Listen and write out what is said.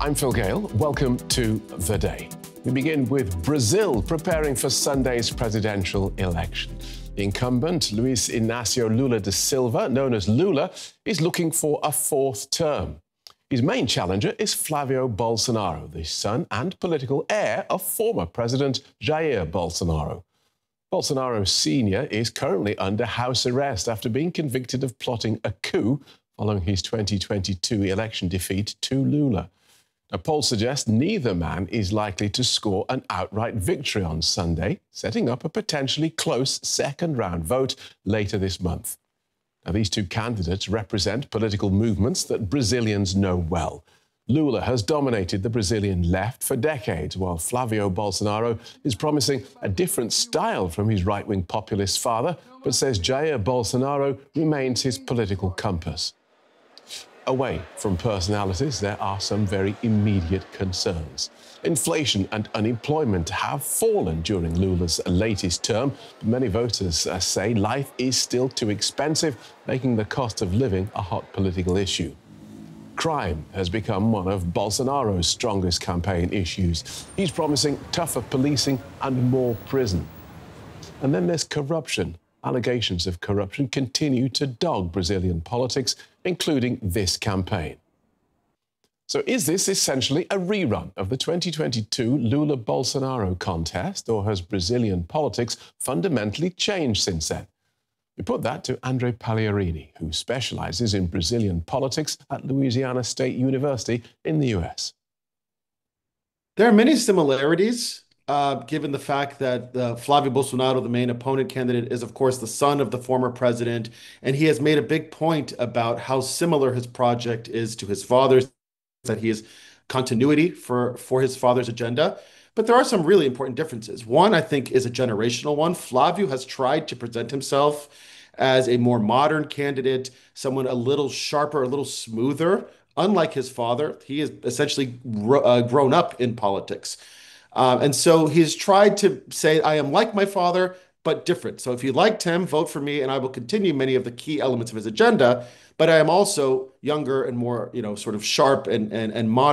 I'm Phil Gale. Welcome to The Day. We begin with Brazil preparing for Sunday's presidential election. The incumbent, Luiz Inácio Lula da Silva, known as Lula, is looking for a fourth term. His main challenger is Flávio Bolsonaro, the son and political heir of former President Jair Bolsonaro. Bolsonaro Sr. is currently under house arrest after being convicted of plotting a coup following his 2022 election defeat to Lula. Now, polls suggest neither man is likely to score an outright victory on Sunday, setting up a potentially close second-round vote later this month. Now, these two candidates represent political movements that Brazilians know well. Lula has dominated the Brazilian left for decades, while Flávio Bolsonaro is promising a different style from his right-wing populist father, but says Jair Bolsonaro remains his political compass. Away from personalities, there are some very immediate concerns. Inflation and unemployment have fallen during Lula's latest term, but many voters say life is still too expensive, making the cost of living a hot political issue. Crime has become one of Bolsonaro's strongest campaign issues. He's promising tougher policing and more prison. And then there's corruption. Allegations of corruption continue to dog Brazilian politics, including this campaign. So is this essentially a rerun of the 2022 Lula-Bolsonaro contest, or has Brazilian politics fundamentally changed since then? We put that to Andre Pagliarini, who specializes in Brazilian politics at Louisiana State University in the US. There are many similarities, given the fact that Flávio Bolsonaro, the main opponent candidate, is, of course, the son of the former president. And he has made a big point about how similar his project is to his father's, that he has continuity for his father's agenda. But there are some really important differences. One, I think, is a generational one. Flávio has tried to present himself as a more modern candidate, someone a little sharper, a little smoother. Unlike his father, he has essentially grown up in politics. And so he's tried to say, I am like my father, but different. So if you liked him, vote for me, and I will continue many of the key elements of his agenda. But I am also younger and more, sort of sharp and modern.